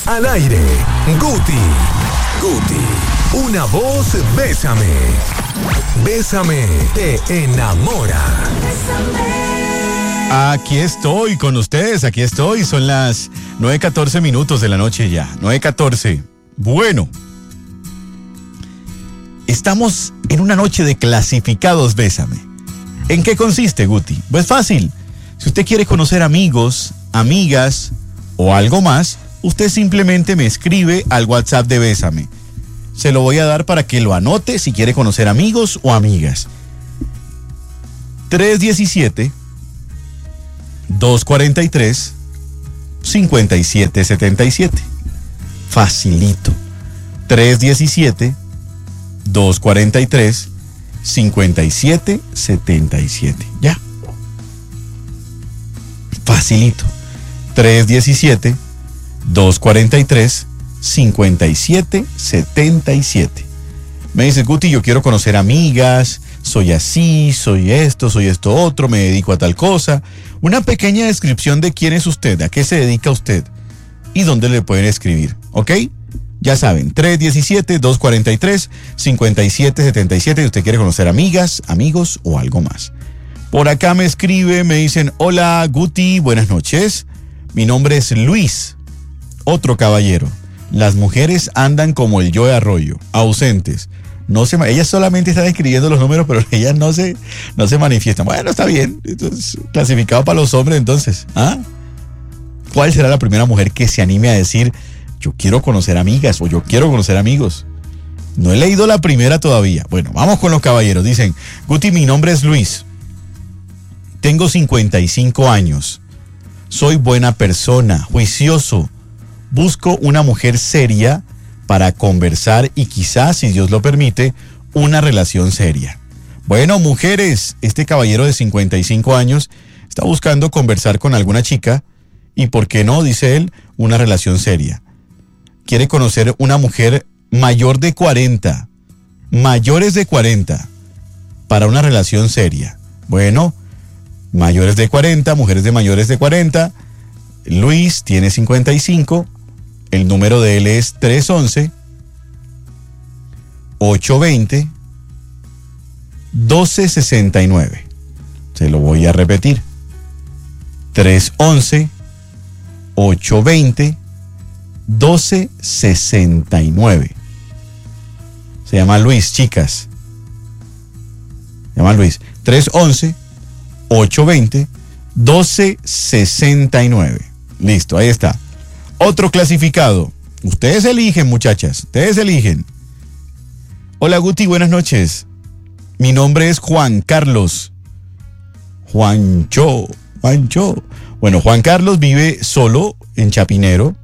Al aire, Guti. Una voz, bésame. Bésame, te enamora. Aquí estoy con ustedes, aquí estoy. Son las 9:14 minutos de la noche ya. 9:14. Bueno. Estamos en una noche de clasificados, bésame. ¿En qué consiste, Guti? Pues fácil. Si usted quiere conocer amigos, amigas o algo más, usted simplemente me escribe al WhatsApp de Bésame. Se lo voy a dar para que lo anote si quiere conocer amigos o amigas. 317-243-5777. Facilito. 317-243-5777. Ya. Facilito. 317-243-5777. Me dice, Guti, yo quiero conocer amigas, soy así, soy esto otro, me dedico a tal cosa. Una pequeña descripción de quién es usted, a qué se dedica usted y dónde le pueden escribir, ¿ok? Ya saben, 317-243-5777 si usted quiere conocer amigas, amigos o algo más. Por acá me escribe, me dicen, hola Guti, buenas noches. Mi nombre es Luis, otro caballero. Las mujeres andan como el Joe Arroyo, ausentes. Ellas solamente están escribiendo los números, pero ellas no se manifiestan. Bueno, está bien, entonces, clasificado para los hombres entonces. ¿Ah? ¿Cuál será la primera mujer que se anime a decir, yo quiero conocer amigas o yo quiero conocer amigos? No he leído la primera todavía. Bueno, vamos con los caballeros. Dicen, Guti, mi nombre es Luis. Tengo 55 años. Soy buena persona, juicioso. Busco una mujer seria para conversar y quizás, si Dios lo permite, una relación seria. Bueno, mujeres, este caballero de 55 años está buscando conversar con alguna chica y, ¿por qué no?, dice él, una relación seria. Quiere conocer una mujer mayor de 40, mayores de 40, para una relación seria. Bueno, mayores de 40, mujeres de mayores de 40. Luis tiene 55. El número de él es 311-820-1269. Se lo voy a repetir. 311-820-1269. Se llama Luis, chicas. Se llama Luis. 311-820-1269. Listo, ahí está. Otro clasificado. Ustedes eligen, muchachas. Ustedes eligen. Hola, Guti, buenas noches. Mi nombre es Juan Carlos. Juancho. Bueno, Juan Carlos vive solo en Chapinero.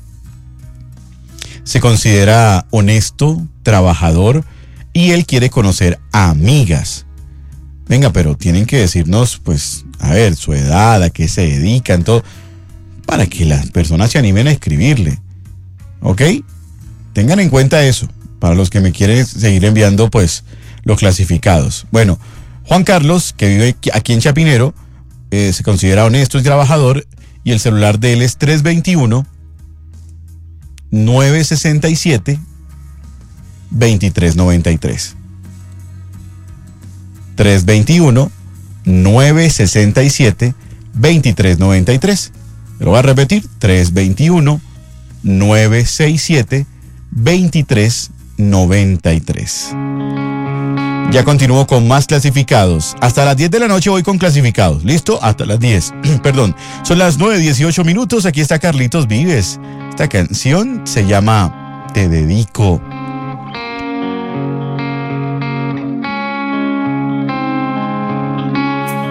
Se considera honesto, trabajador y él quiere conocer amigas. Venga, pero tienen que decirnos, pues, a ver, su edad, a qué se dedican, todo, para que las personas se animen a escribirle. ¿Ok? Tengan en cuenta eso, para los que me quieren seguir enviando, pues, los clasificados. Bueno, Juan Carlos, que vive aquí en Chapinero, se considera honesto y trabajador, y el celular de él es 321-967-2393. 321-967-2393. Lo voy a repetir, 321-967-2393. Ya continúo con más clasificados. Hasta las 10 de la noche voy con clasificados. ¿Listo? Hasta las 10. Perdón. Son las 9:18 minutos. Aquí está Carlitos Vives. Esta canción se llama Te Dedico.